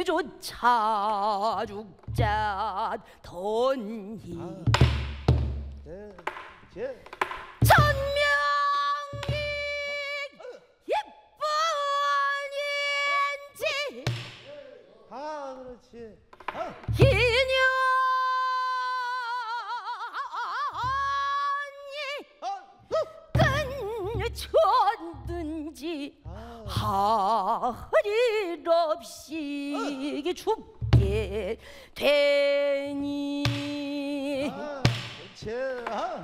조차 죽자 던히 천명이 예쁜인지 그렇지. 인연이 끈쳤든지 하릴 없이 죽게 되니 그렇지.